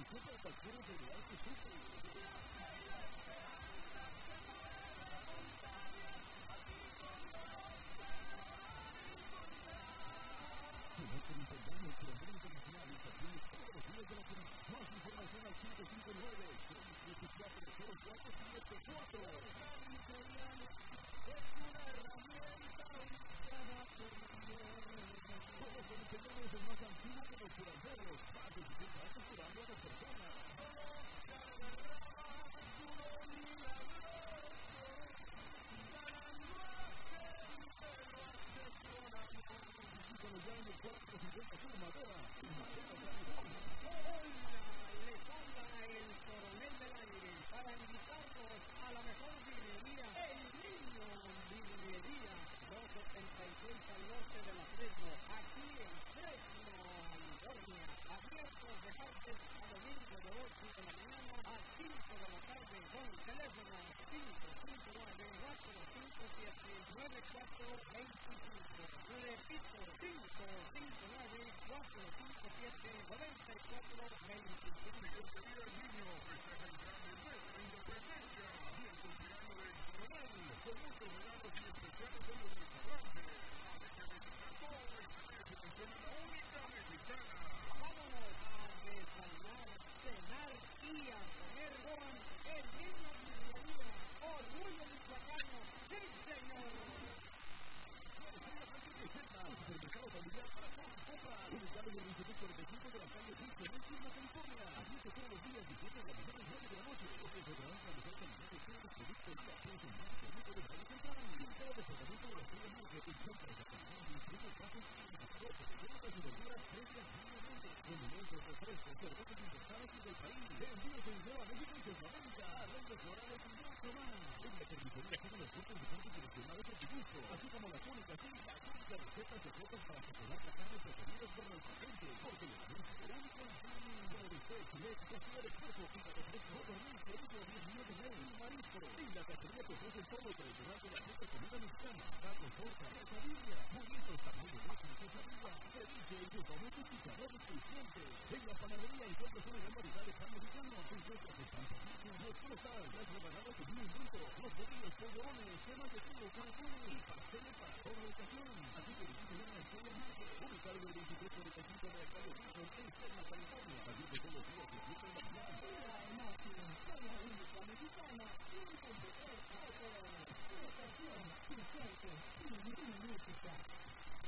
solución para cualquier enfermedad que sufres. Conozca el Intendente del Curador Internacional y se atiende todos los días de la semana. Más información al 559-674-0474. Todos los Intendentes es el más antiguo que los curanderos. Más de 60 años curando a las personas. Visítanos ya en el 450 Sur Madera. Les habla el Coronel del Aire para invitarlos a la mejor birrería, El Niño Birrería, 276 al norte de la Fresno, aquí en Fresno, California. Abiertos de martes a domingo de 8 de la mañana a 5 de la tarde, con teléfono 559-457-9425. Repito, 559-457-9425. Bienvenido al niño, festeja el gran mes de la independencia. Y el cumpleaños del coronel, con muchos regalos y especiales en el restaurante. Así que visita todo el excelente atención a la única mexicana. Vámonos a desayunar, cenar y a comer con El Niño Birrería, Orgullo Michoacano. ¡Sí, señor! Un supermercado familiar para todas tus compras. Ubicado en el 2245 de la calle Dixon, en Firma, California. Abierto todos los días de 7 de la mañana y 9 de la noche. Encontrarás la mejor calidad de todos los productos y a precios más económicos del Valle Central. Ubicado en el departamento de la Estrella Norte, encuentras la calidad y precios bajos y visitadores, frutas y verduras precios libremente. Condimentos, refrescos, cervezas importadas y del país. Envíos de dinero a México y Centroamérica. Arreglos florales y mucho más. En la carnicería tienen los cortes de carne seleccionados a tu gusto, así como las únicas recetas secretas para sazonar la carne preferidas por nuestra gente, porque le damos el único en carne de bistec, filete, costilla de puerco, hígado fresco, dormir, chorizo, 10 millones de rey y marisco. En la taquería te ofrecen todo lo tradicional de la rica comida mexicana: tacos, torta, quesadillas, burritos, tamal de vaca, quesadilla, ceviche y sus famosos chicharrones crujientes. En la panadería encuentras una gran variedad de pan mexicano. Encuentras el pan patricio, los croissants, las rebanadas de vino indulto, los bolillos, polvorones, temas de trigo,